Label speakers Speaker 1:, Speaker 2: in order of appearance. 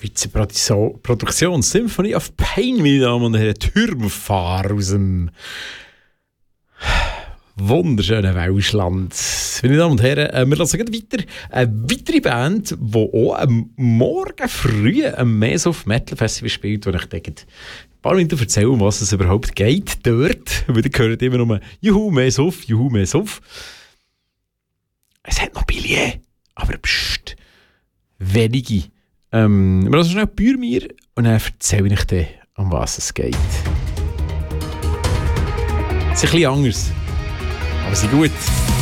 Speaker 1: Schweizer Produktion Symphony of Pain, meine Damen und Herren, Türmfahrer aus dem wunderschönen Welschland. Meine Damen und Herren, wir lassen weiter. Eine weitere Band, die auch am Morgen früh am Mesov Metal Festival spielt, wo ich denke, ein paar Minuten erzählen, um was es überhaupt geht dort. Weil ihr hört immer nur Juhu, Mesov, Juhu, Mesov. Es hat noch Billett, aber pst, wenige. Wir lassen schnell bei mir und dann erzähle ich dir, um was es geht. Es ist ein bisschen anders. Aber sie gut.